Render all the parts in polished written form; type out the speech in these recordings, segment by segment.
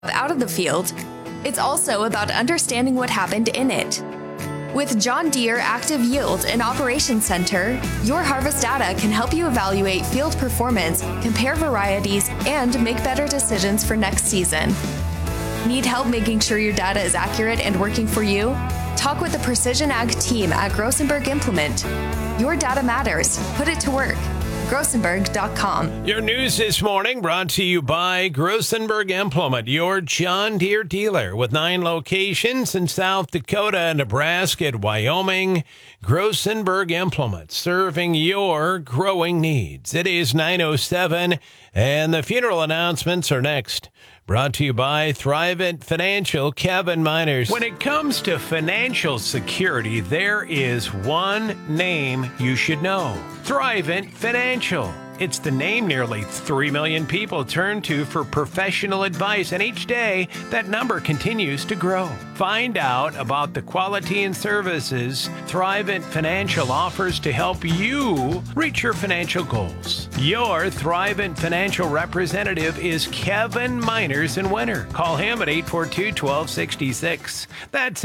out of the field, it's also about understanding what happened in it. With John Deere Active Yield and Operations Center, your harvest data can help you evaluate field performance, compare varieties, and make better decisions for next season. Need help making sure your data is accurate and working for you? Talk with the Precision Ag team at Grossenberg Implement. Your data matters. Put it to work. Grossenberg.com. Your news this morning brought to you by Grossenberg Implement, your John Deere dealer with 9 locations in South Dakota, Nebraska, and Wyoming. Grossenberg Implement, serving your growing needs. It is 9:07, and the funeral announcements are next. Brought to you by Thrivent Financial, Kevin Miners. When it comes to financial security, there is one name you should know. Thrivent Financial. It's the name nearly 3 million people turn to for professional advice, and each day that number continues to grow. Find out about the quality and services Thrivent Financial offers to help you reach your financial goals. Your Thrivent Financial representative is Kevin Miners in Winter. Call him at 842-1266. That's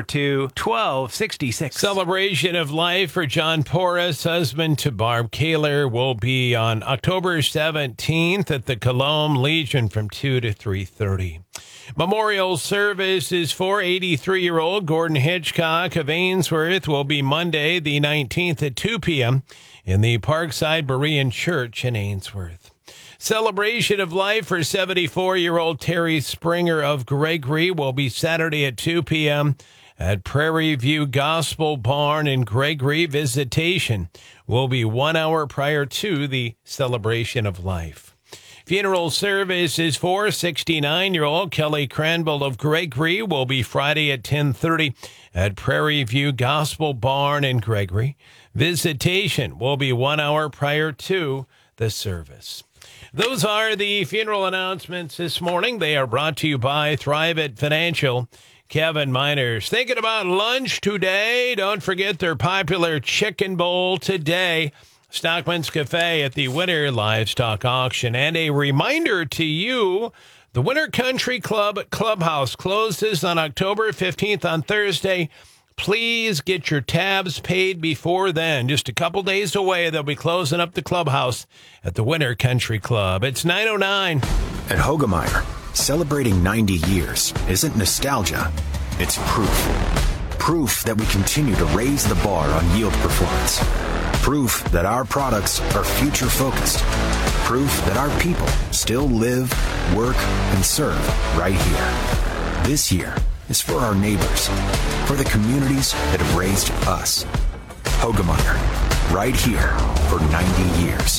842-1266. Celebration of life for John Porras, husband to Barb Kaler, will be on October 17th at the Colomb Legion from 2 to 3:30. Memorial service is for 83-year-old Gordon Hitchcock of Ainsworth will be Monday the 19th at 2 p.m. in the Parkside Berean Church in Ainsworth. Celebration of life for 74-year-old Terry Springer of Gregory will be Saturday at 2 p.m. at Prairie View Gospel Barn in Gregory. Visitation will be 1 hour prior to the celebration of life. Funeral service is for 69-year-old Kelly Cranville of Gregory will be Friday at 10:30 at Prairie View Gospel Barn in Gregory. Visitation will be 1 hour prior to the service. Those are the funeral announcements this morning. They are brought to you by Thrivent Financial. Kevin Miners. Thinking about lunch today? Don't forget their popular chicken bowl today. Stockman's Cafe at the Winter Livestock Auction. And a reminder to you, the Winter Country Club Clubhouse closes on October 15th on Thursday. Please get your tabs paid before then. Just a couple days away, they'll be closing up the clubhouse at the Winter Country Club. It's 9:09. At Hoegemeyer, celebrating 90 years isn't nostalgia, it's proof. Proof that we continue to raise the bar on yield performance. Proof that our products are future-focused. Proof that our people still live, work, and serve right here. This year is for our neighbors, for the communities that have raised us. Hoegemeyer, right here for 90 years.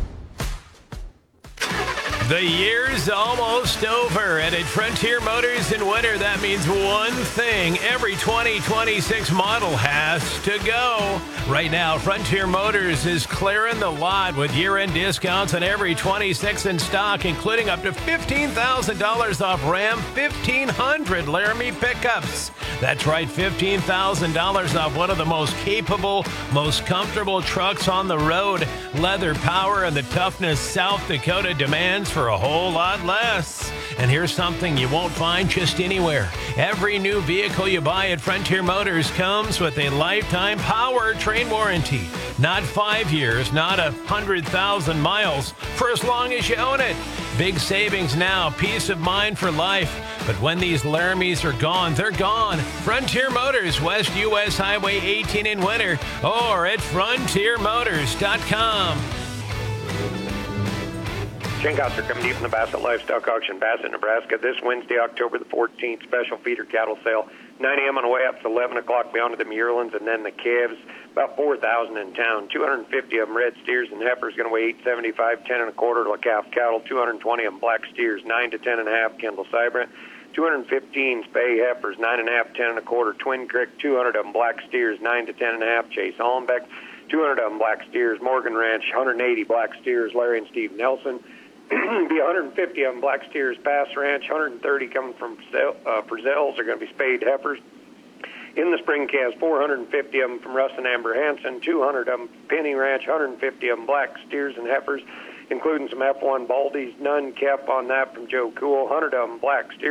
The year's almost over, and at Frontier Motors in Winter, that means one thing. Every 2026 model has to go. Right now, Frontier Motors is clearing the lot with year-end discounts on every 26 in stock, including up to $15,000 off Ram 1500 Laramie pickups. That's right, $15,000 off one of the most capable, most comfortable trucks on the road. Leather power and the toughness South Dakota demands for a whole lot less. And here's something you won't find just anywhere. Every new vehicle you buy at Frontier Motors comes with a lifetime powertrain warranty. Not 5 years, not 100,000 miles, for as long as you own it. Big savings now, peace of mind for life. But when these Laramies are gone, they're gone. Frontier Motors, West U.S. Highway 18 in Winter, or at frontiermotors.com. Shinkots are coming deep from the Bassett Livestock Auction, Bassett, Nebraska, this Wednesday, October the 14th, special feeder cattle sale, 9 a.m. on the way up to 11 o'clock beyond the Muirlands, and then the calves, about 4,000 in town, 250 of them red steers and heifers going to weigh 875, 10 and a quarter calf cattle, 220 of them black steers, 9 to 10 and a half, Kendall Cybrant, 215 spay heifers, 9 and a half, 10 and a quarter, Twin Creek, 200 of them black steers, 9 to 10 and a half, Chase Hollenbeck, 200 of them black steers, Morgan Ranch, 180 black steers, Larry and Steve Nelson, be 150 of them black steers, Pass Ranch, 130 coming from Brazils are going to be spayed heifers. In the spring calves, 450 of them from Russ and Amber Hansen, 200 of them Penny Ranch, 150 of them black steers and heifers. including some F1 Baldies, none kept on that from Joe Cool, 100 of them black steer.